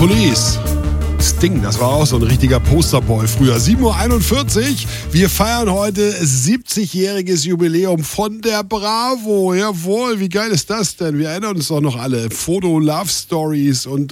Police. Sting, das war auch so ein richtiger Posterboy früher. 7:41 Uhr. Wir feiern heute 70-jähriges Jubiläum von der Bravo. Jawohl, wie geil ist das denn? Wir erinnern uns doch noch alle. Foto, Love Stories und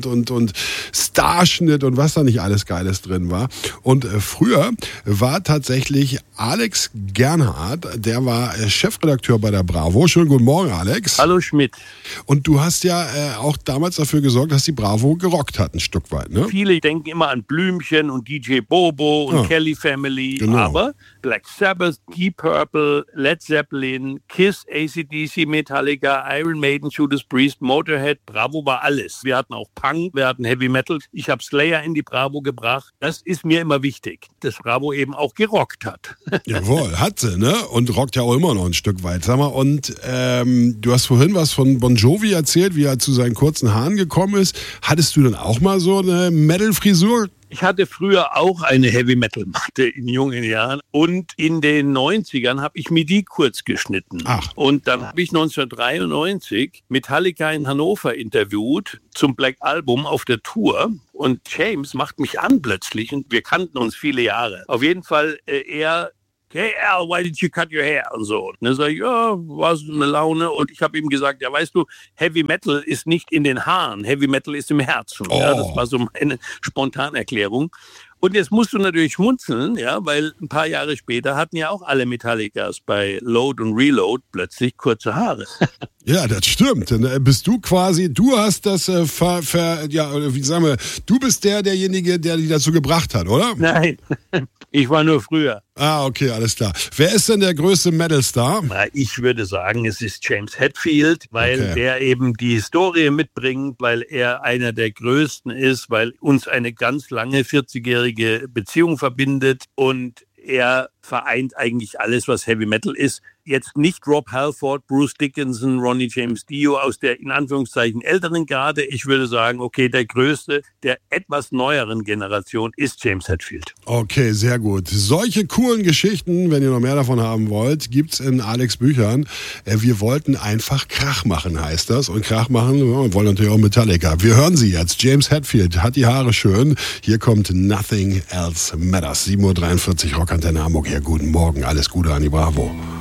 Starschnitt und was da nicht alles Geiles drin war. Und früher war tatsächlich Alex Gernhardt, der war Chefredakteur bei der Bravo. Schönen guten Morgen, Alex. Hallo Schmidt. Und du hast ja auch damals dafür gesorgt, dass die Bravo gerockt hat, ein Stück weit, ne? Viele denken immer an Blümchen und DJ Bobo und Kelly Family, genau. Aber Black Sabbath, Deep Purple, Led Zeppelin, Kiss, AC/DC, Metallica, Iron Maiden, Judas Priest, Motorhead, Bravo war alles. Wir hatten auch Punk, wir hatten Heavy Metal. Ich habe Slayer in die Bravo gebracht. Das ist mir immer wichtig, dass Bravo eben auch gerockt hat. Jawohl, hat sie, ne? Und rockt ja auch immer noch ein Stück weit. Sag mal, und du hast vorhin was von Bon Jovi erzählt, wie er zu seinen kurzen Haaren gekommen ist. Hattest du dann auch mal so eine Metal-Frisur? Ich hatte früher auch eine Heavy-Metal-Matte in jungen Jahren und in den 90ern habe ich mir die kurz geschnitten. Ach. Und dann habe ich 1993 Metallica in Hannover interviewt zum Black Album auf der Tour und James macht mich an plötzlich und wir kannten uns viele Jahre. Auf jeden Fall hey Al, why did you cut your hair? Und so. Und dann sage ich, ja, war so eine Laune. Und ich habe ihm gesagt, ja, weißt du, Heavy Metal ist nicht in den Haaren, Heavy Metal ist im Herzen. Oh. Ja, das war so meine Spontanerklärung. Und jetzt musst du natürlich schmunzeln, ja, weil ein paar Jahre später hatten ja auch alle Metallicas bei Load und Reload plötzlich kurze Haare. Ja, das stimmt. Dann bist du quasi, du hast das, wie sagen wir, du bist derjenige, der die dazu gebracht hat, oder? Nein, ich war nur früher. Ah, okay, alles klar. Wer ist denn der größte Metal-Star? Na, ich würde sagen, es ist James Hetfield, weil der eben die Historie mitbringt, weil er einer der Größten ist, weil uns eine ganz lange 40-jährige Beziehung verbindet und er vereint eigentlich alles, was Heavy Metal ist. Jetzt nicht Rob Halford, Bruce Dickinson, Ronnie James Dio aus der in Anführungszeichen älteren Garde. Ich würde sagen, okay, der Größte der etwas neueren Generation ist James Hetfield. Okay, sehr gut. Solche coolen Geschichten, wenn ihr noch mehr davon haben wollt, gibt's in Alex Büchern. Wir wollten einfach Krach machen, heißt das. Und Krach machen, wir wollen natürlich auch Metallica. Wir hören sie jetzt. James Hetfield hat die Haare schön. Hier kommt Nothing Else Matters. 7:43 Uhr, Rockantenne Hamburg. Ja, guten Morgen. Alles Gute an die Bravo.